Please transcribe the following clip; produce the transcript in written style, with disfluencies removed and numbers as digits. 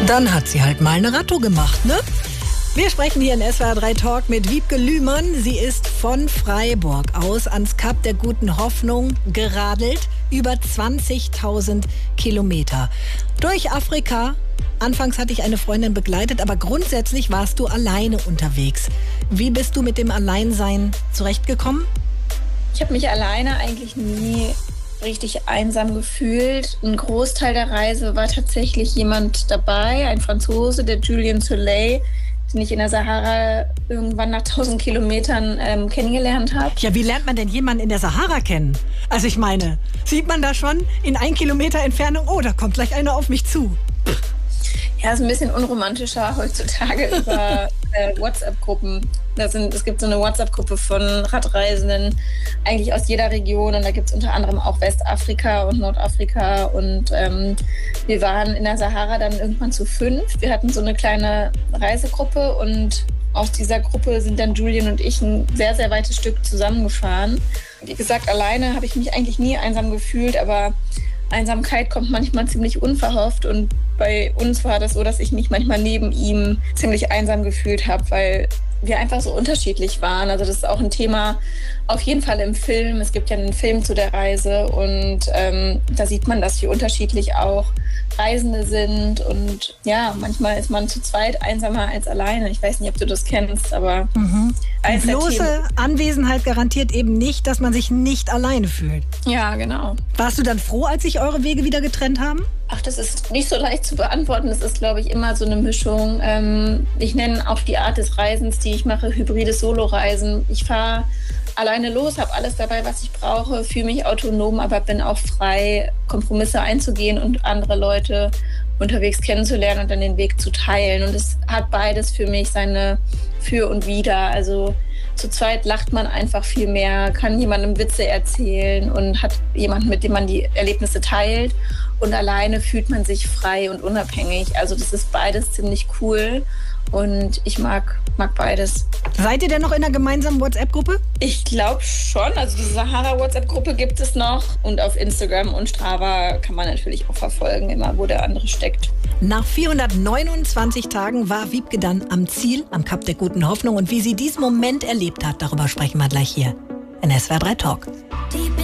Dann hat sie halt mal eine Radtour gemacht, ne? Wir sprechen hier in SWR 3 Talk mit Wiebke Lühmann. Sie ist von Freiburg aus ans Kap der Guten Hoffnung geradelt. Über 20.000 Kilometer. Durch Afrika. Anfangs hatte ich eine Freundin begleitet, aber grundsätzlich warst du alleine unterwegs. Wie bist du mit dem Alleinsein zurechtgekommen? Ich habe mich alleine eigentlich nie richtig einsam gefühlt. Ein Großteil der Reise war tatsächlich jemand dabei, ein Franzose, der Julien Soleil, den ich in der Sahara irgendwann nach 1000 Kilometern kennengelernt habe. Ja, wie lernt man denn jemanden in der Sahara kennen? Also ich meine, sieht man da schon in 1 Kilometer Entfernung, oh, da kommt gleich einer auf mich zu. Ja, ist ein bisschen unromantischer heutzutage über WhatsApp-Gruppen. Es gibt so eine WhatsApp-Gruppe von Radreisenden, eigentlich aus jeder Region. Und da gibt es unter anderem auch Westafrika und Nordafrika. Und wir waren in der Sahara dann irgendwann zu 5. Wir hatten so eine kleine Reisegruppe. Und aus dieser Gruppe sind dann Julien und ich ein sehr, sehr weites Stück zusammengefahren. Wie gesagt, alleine habe ich mich eigentlich nie einsam gefühlt. Aber Einsamkeit kommt manchmal ziemlich unverhofft. Und bei uns war das so, dass ich mich manchmal neben ihm ziemlich einsam gefühlt habe, weil wir einfach so unterschiedlich waren. Also das ist auch ein Thema auf jeden Fall im Film. Es gibt ja einen Film zu der Reise und da sieht man, dass wir unterschiedlich auch Reisende sind. Und ja, manchmal ist man zu zweit einsamer als alleine. Ich weiß nicht, ob du das kennst, aber Die bloße Anwesenheit garantiert eben nicht, dass man sich nicht alleine fühlt. Ja, genau. Warst du dann froh, als sich eure Wege wieder getrennt haben? Ach, das ist nicht so leicht zu beantworten. Das ist, glaube ich, immer so eine Mischung. Ich nenne auch die Art des Reisens, die ich mache, hybrides Soloreisen. Ich fahre alleine los, habe alles dabei, was ich brauche, fühle mich autonom, aber bin auch frei, Kompromisse einzugehen und andere Leute unterwegs kennenzulernen und dann den Weg zu teilen. Und es hat beides für mich seine Für und Wider. Also zu zweit lacht man einfach viel mehr, kann jemandem Witze erzählen und hat jemanden, mit dem man die Erlebnisse teilt. Und alleine fühlt man sich frei und unabhängig. Also das ist beides ziemlich cool und ich mag beides. Seid ihr denn noch in einer gemeinsamen WhatsApp-Gruppe? Ich glaube schon. Also die Sahara-WhatsApp-Gruppe gibt es noch. Und auf Instagram und Strava kann man natürlich auch verfolgen, immer wo der andere steckt. Nach 429 Tagen war Wiebke dann am Ziel, am Kap der Guten Hoffnung. Und wie sie diesen Moment erlebt hat, darüber sprechen wir gleich hier in SWR 3 Talk.